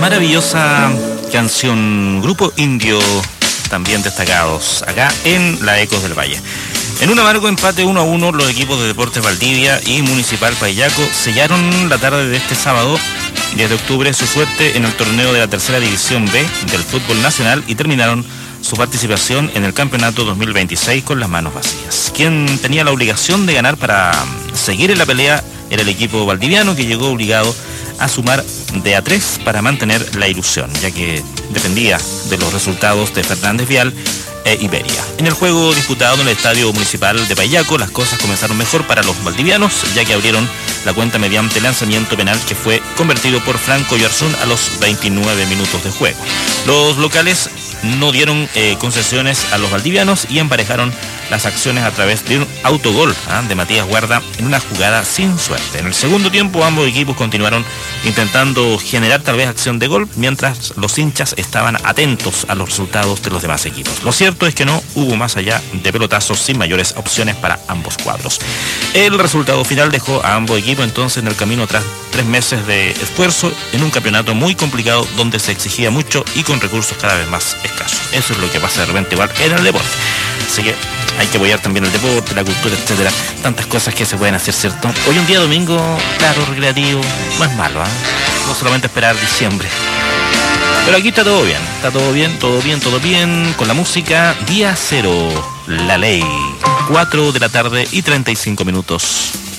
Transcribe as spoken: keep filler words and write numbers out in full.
maravillosa canción, grupo indio, también destacados acá en la Ecos del Valle. En un amargo empate uno a uno, los equipos de Deportes Valdivia y Municipal Payaco sellaron la tarde de este sábado, diez de octubre, su suerte en el torneo de la tercera división B del fútbol nacional y terminaron su participación en el campeonato dos mil veintiséis con las manos vacías. Quien tenía la obligación de ganar para seguir en la pelea era el equipo valdiviano, que llegó obligado a sumar de a tres para mantener la ilusión, ya que dependía de los resultados de Fernández Vial e Iberia. En el juego disputado en el Estadio Municipal de Payaco, las cosas comenzaron mejor para los valdivianos, ya que abrieron la cuenta mediante lanzamiento penal que fue convertido por Franco Yarzún a los veintinueve minutos de juego. Los locales no dieron eh, concesiones a los valdivianos y emparejaron las acciones a través de un autogol ¿eh? de Matías Guarda en una jugada sin suerte. En el segundo tiempo ambos equipos continuaron intentando generar tal vez acción de gol, mientras los hinchas estaban atentos a los resultados de los demás equipos. Lo cierto es que no hubo más allá de pelotazos sin mayores opciones para ambos cuadros. El resultado final dejó a ambos equipos entonces en el camino tras tres meses de esfuerzo en un campeonato muy complicado donde se exigía mucho y con recursos cada vez más escasos. Eso es lo que pasa de repente igual en el deporte. Así que hay que apoyar también el deporte, la cultura, etcétera. Tantas cosas que se pueden hacer, ¿cierto? Hoy un día domingo, claro, recreativo, no es malo, ¿eh? No solamente esperar diciembre. Pero aquí está todo bien, está todo bien, todo bien, todo bien. Con la música, Día Cero, La Ley. cuatro de la tarde y treinta y cinco minutos.